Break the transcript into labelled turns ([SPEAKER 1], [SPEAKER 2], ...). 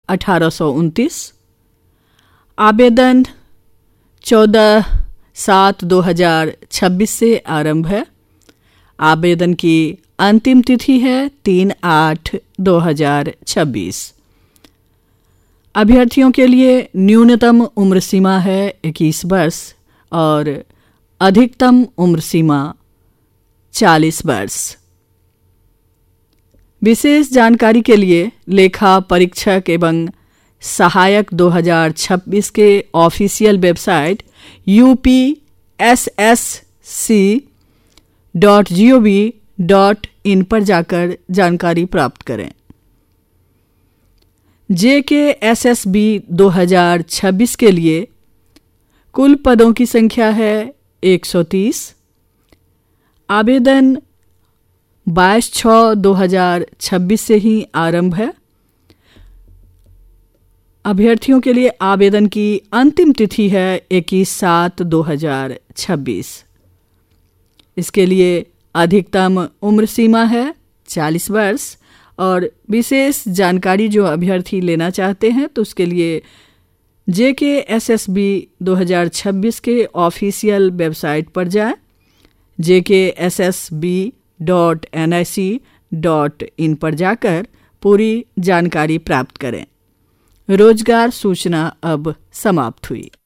[SPEAKER 1] 1829। आवेदन 14/7/2026 से आरंभ है। आवेदन की अंतिम तिथि है 3/8/2026। अभ्यर्थियों के लिए न्यूनतम उम्र सीमा है 21 वर्ष और अधिकतम उम्र सीमा 40 वर्ष। विशेष जानकारी के लिए लेखा परीक्षक एवं सहायक 2026 के ऑफिशियल वेबसाइट upssc.gov.in पर जाकर जानकारी प्राप्त करें। JKSSB 2026 के लिए कुल पदों की संख्या है 130। आवेदन 22/6/2026 से ही आरंभ है। अभ्यर्थियों के लिए आवेदन की अंतिम तिथि है 21/7/2026। इसके लिए अधिकतम उम्र सीमा है 40 वर्ष और विशेष जानकारी जो अभ्यर्थी लेना चाहते हैं तो उसके लिए JKSSB 2026 के ऑफिशियल वेबसाइट पर जाएं, jkssb.nic.in पर जाकर पूरी जानकारी प्राप्त करें। रोजगार सूचना अब समाप्त हुई।